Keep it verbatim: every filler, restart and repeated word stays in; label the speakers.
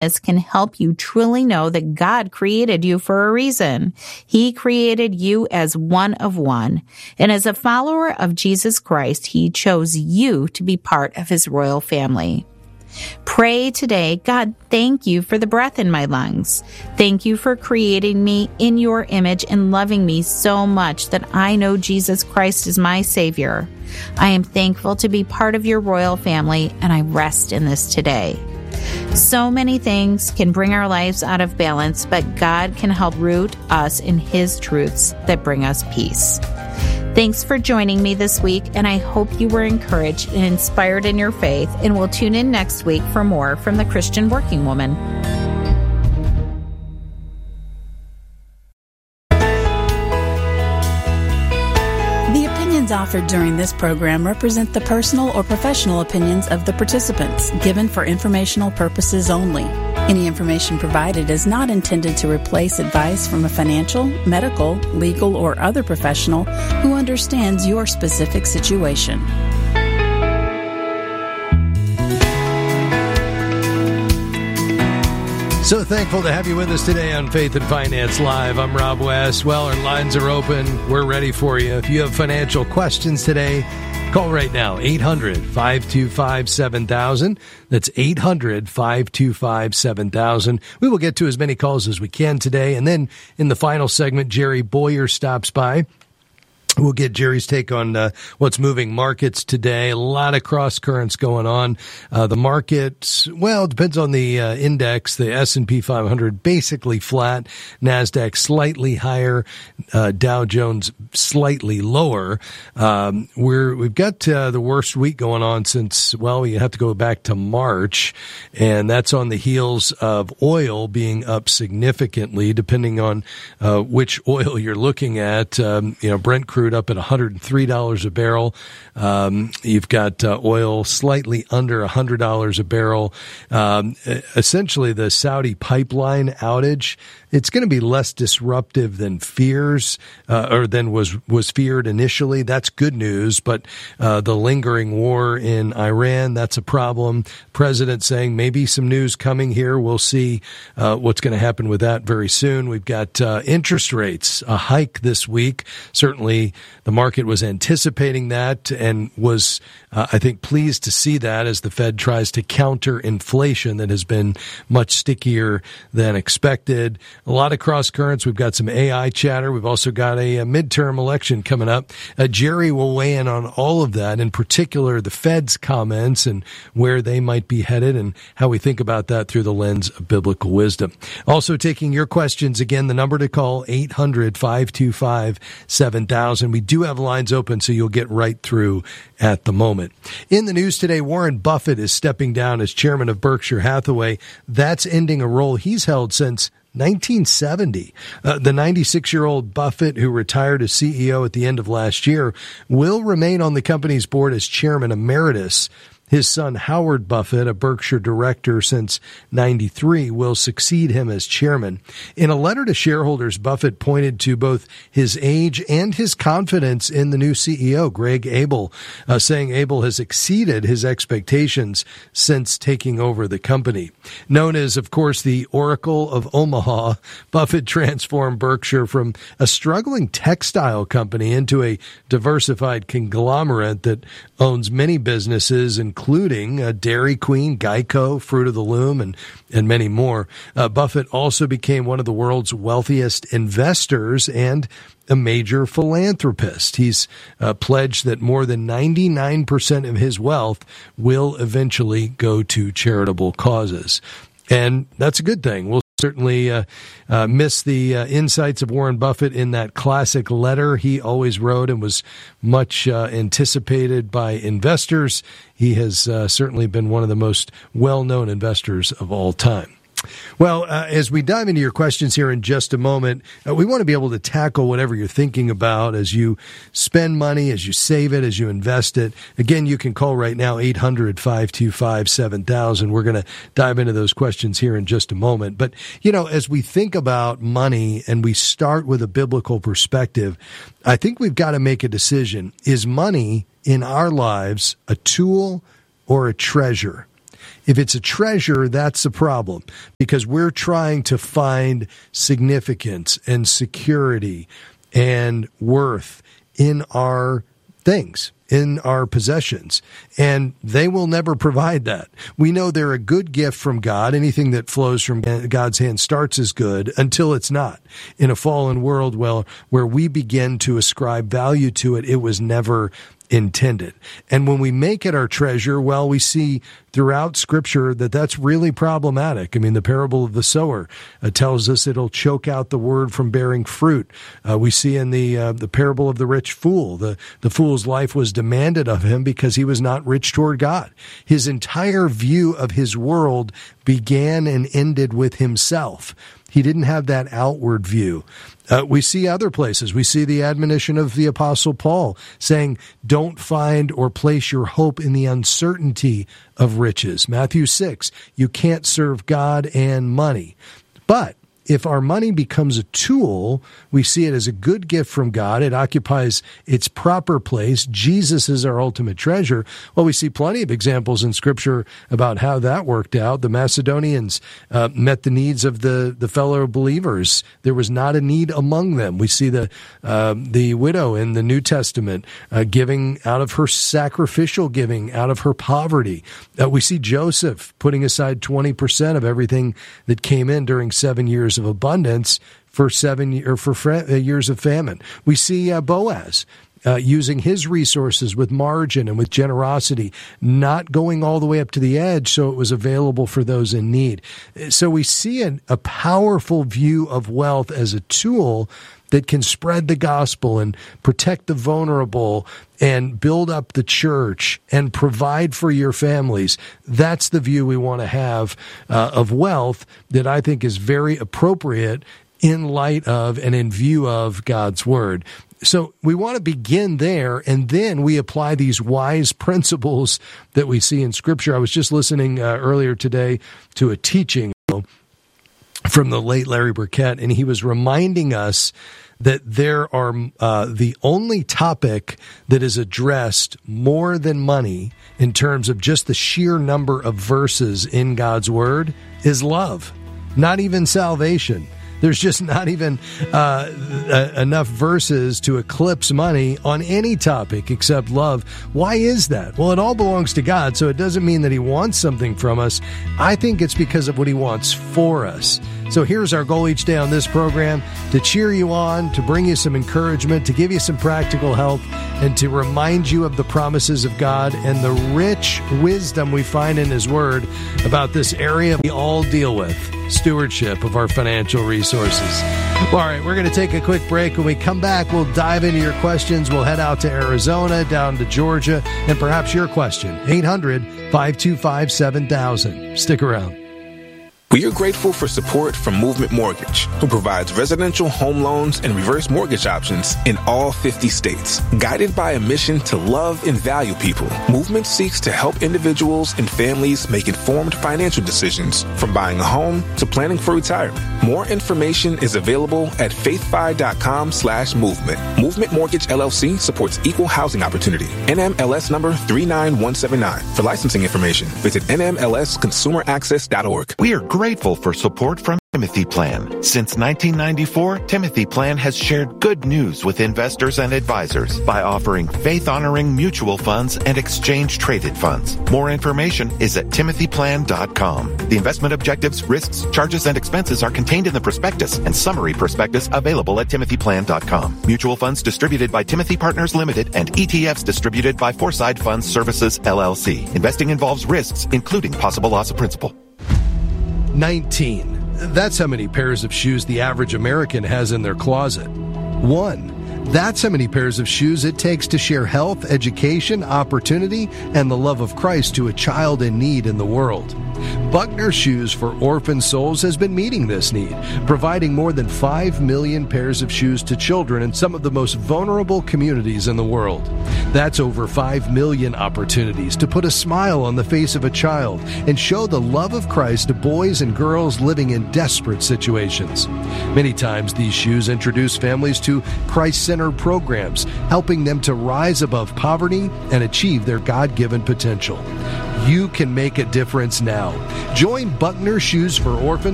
Speaker 1: This can help you truly know that God created you for a reason. He created you as one of one. And as a follower of Jesus Christ, He chose you to be part of His royal family. Pray today, God, thank you for the breath in my lungs. Thank you for creating me in your image and loving me so much that I know Jesus Christ is my Savior. I am thankful to be part of your royal family, and I rest in this today. So many things can bring our lives out of balance, but God can help root us in His truths that bring us peace. Thanks for joining me this week, and I hope you were encouraged and inspired in your faith, and we'll tune in next week for more from the Christian Working Woman.
Speaker 2: The opinions offered during this program represent the personal or professional opinions of the participants, given for informational purposes only. Any information provided is not intended to replace advice from a financial, medical, legal, or other professional who understands your specific situation.
Speaker 3: So thankful to have you with us today on Faith and Finance Live. I'm Rob West. Well, our lines are open. We're ready for you. If you have financial questions today, call right now, eight hundred, five two five, seven thousand. That's eight hundred, five two five, seven thousand. We will get to as many calls as we can today. And then in the final segment, Jerry Boyer stops by. We'll get Jerry's take on uh, what's moving markets today. A lot of cross currents going on. Uh, the market, well, it depends on the uh, index. The S and P five hundred basically flat. NASDAQ slightly higher. Uh, Dow Jones slightly lower. Um, we're, we've got uh, the worst week going on since, well, you have to go back to March. And that's on the heels of oil being up significantly, depending on uh, which oil you're looking at. Um, you know, Brent crude up at one hundred three dollars a barrel. Um, you've got uh, oil slightly under one hundred dollars a barrel. Um, essentially, the Saudi pipeline outage, it's going to be less disruptive than fears, uh, or than was, was feared initially. That's good news, but uh, the lingering war in Iran, that's a problem. President saying maybe some news coming here. We'll see uh, what's going to happen with that very soon. We've got uh, interest rates, a hike this week. Certainly, the market was anticipating that and was, uh, I think, pleased to see that as the Fed tries to counter inflation that has been much stickier than expected. A lot of cross currents. We've got some A I chatter. We've also got a, a midterm election coming up. Uh, Jerry will weigh in on all of that, in particular the Fed's comments and where they might be headed and how we think about that through the lens of biblical wisdom. Also taking your questions. Again, the number to call, eight hundred, five two five, seven thousand. We do have lines open, so you'll get right through at the moment. In the news today, Warren Buffett is stepping down as chairman of Berkshire Hathaway. That's ending a role he's held since nineteen seventy. Uh, the ninety-six-year-old Buffett, who retired as C E O at the end of last year, will remain on the company's board as chairman emeritus. His son, Howard Buffett, a Berkshire director since ninety-three, will succeed him as chairman. In a letter to shareholders, Buffett pointed to both his age and his confidence in the new C E O, Greg Abel, uh, saying Abel has exceeded his expectations since taking over the company. Known as, of course, the Oracle of Omaha, Buffett transformed Berkshire from a struggling textile company into a diversified conglomerate that owns many businesses, including uh, Dairy Queen, Geico, Fruit of the Loom, and, and many more. Uh, Buffett also became one of the world's wealthiest investors and a major philanthropist. He's uh, pledged that more than ninety-nine percent of his wealth will eventually go to charitable causes. And that's a good thing. We'll certainly uh, uh, miss the uh, insights of Warren Buffett in that classic letter he always wrote and was much uh, anticipated by investors. He has uh, certainly been one of the most well-known investors of all time. Well, uh, as we dive into your questions here in just a moment, uh, we want to be able to tackle whatever you're thinking about as you spend money, as you save it, as you invest it. Again, you can call right now, eight hundred, five two five, seven thousand. We're going to dive into those questions here in just a moment. But, you know, as we think about money and we start with a biblical perspective, I think we've got to make a decision. Is money in our lives a tool or a treasure? If it's a treasure, that's the problem, because we're trying to find significance and security and worth in our things, in our possessions, and they will never provide that. We know they're a good gift from God. Anything that flows from God's hand starts as good until it's not. In a fallen world, well, where we begin to ascribe value to it, it was never intended. And when we make it our treasure, well, we see throughout Scripture that that's really problematic. I mean, the parable of the sower uh, tells us it'll choke out the word from bearing fruit. Uh, we see in the uh, the parable of the rich fool, the, the fool's life was demanded of him because he was not rich toward God. His entire view of his world began and ended with himself. He didn't have that outward view. Uh, we see other places. We see the admonition of the Apostle Paul saying, don't find or place your hope in the uncertainty of riches. Matthew six, you can't serve God and money. But if our money becomes a tool, we see it as a good gift from God. It occupies its proper place. Jesus is our ultimate treasure. Well, we see plenty of examples in Scripture about how that worked out. The Macedonians uh, met the needs of the, the fellow believers. There was not a need among them. We see the uh, the widow in the New Testament uh, giving out of her sacrificial giving, out of her poverty. Uh, we see Joseph putting aside twenty percent of everything that came in during seven years of abundance for seven or for years of famine. We see uh, Boaz uh, using his resources with margin and with generosity, not going all the way up to the edge, so it was available for those in need. So we see a, a powerful view of wealth as a tool that can spread the gospel and protect the vulnerable and build up the church and provide for your families. That's the view we want to have uh, of wealth that I think is very appropriate in light of and in view of God's word. So we want to begin there, and then we apply these wise principles that we see in Scripture. I was just listening uh, earlier today to a teaching from the late Larry Burkett, and he was reminding us that there are uh, the only topic that is addressed more than money in terms of just the sheer number of verses in God's Word is love, not even salvation. There's just not even uh, enough verses to eclipse money on any topic except love. Why is that? Well, it all belongs to God, so it doesn't mean that He wants something from us. I think it's because of what He wants for us. So here's our goal each day on this program: to cheer you on, to bring you some encouragement, to give you some practical help, and to remind you of the promises of God and the rich wisdom we find in His Word about this area we all deal with, stewardship of our financial resources. All right, we're going to take a quick break. When we come back, we'll dive into your questions. We'll head out to Arizona, down to Georgia, and perhaps your question. eight hundred, five two five, seven thousand. Stick around.
Speaker 4: We are grateful for support from Movement Mortgage, who provides residential home loans and reverse mortgage options in all fifty states. Guided by a mission to love and value people, Movement seeks to help individuals and families make informed financial decisions, from buying a home to planning for retirement. More information is available at faithfi.com slash movement. Movement Mortgage L L C supports equal housing opportunity. N M L S number three nine one seven nine. For licensing information, visit N M L S consumer access dot org.
Speaker 5: We are grateful for support from Timothy Plan. Since nineteen ninety-four, Timothy Plan has shared good news with investors and advisors by offering faith-honoring mutual funds and exchange-traded funds. More information is at timothy plan dot com. The investment objectives, risks, charges, and expenses are contained in the prospectus and summary prospectus available at timothy plan dot com. Mutual funds distributed by Timothy Partners Limited and E T Fs distributed by Foreside Funds Services, L L C. Investing involves risks, including possible loss of principal.
Speaker 3: nineteen. That's how many pairs of shoes the average American has in their closet. One. That's how many pairs of shoes it takes to share health, education, opportunity, and the love of Christ to a child in need in the world. Buckner Shoes for Orphan Souls has been meeting this need, providing more than five million pairs of shoes to children in some of the most vulnerable communities in the world. That's over five million opportunities to put a smile on the face of a child and show the love of Christ to boys and girls living in desperate situations. Many times these shoes introduce families to Christ-centered programs, helping them to rise above poverty and achieve their God-given potential. You can make a difference now. Join Buckner Shoes for Orphans